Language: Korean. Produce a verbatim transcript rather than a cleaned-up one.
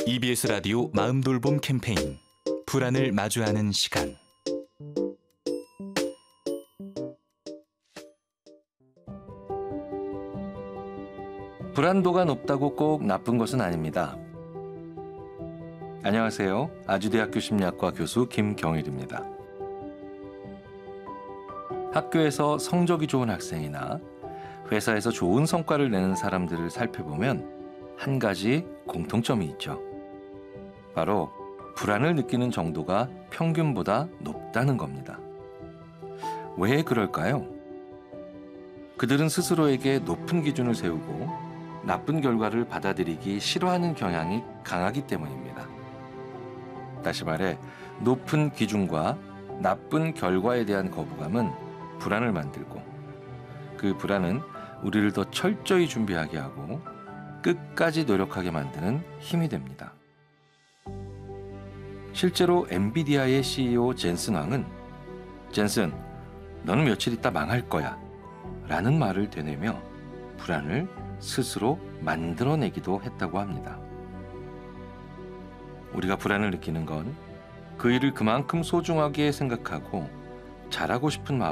이비에스 라디오 마음돌봄 캠페인 불안을 마주하는 시간. 불안도가 높다고 꼭 나쁜 것은 아닙니다. 안녕하세요. 아주대학교 심리학과 교수 김경일입니다. 학교에서 성적이 좋은 학생이나 회사에서 좋은 성과를 내는 사람들을 살펴보면 한 가지 공통점이 있죠. 바로 불안을 느끼는 정도가 평균보다 높다는 겁니다. 왜 그럴까요? 그들은 스스로에게 높은 기준을 세우고 나쁜 결과를 받아들이기 싫어하는 경향이 강하기 때문입니다. 다시 말해, 높은 기준과 나쁜 결과에 대한 거부감은 불안을 만들고, 그 불안은 우리를 더 철저히 준비하게 하고 끝까지 노력하게 만드는 힘이 됩니다. 실제로 엔비디아의 씨이오 젠슨 왕은 젠슨, 너는 며칠 있다 망할 거야 라는 말을 되뇌며 불안을 스스로 만들어내기도 했다고 합니다. 우리가 불안을 느끼는 건 그 일을 그만큼 소중하게 생각하고 잘하고 싶은 마음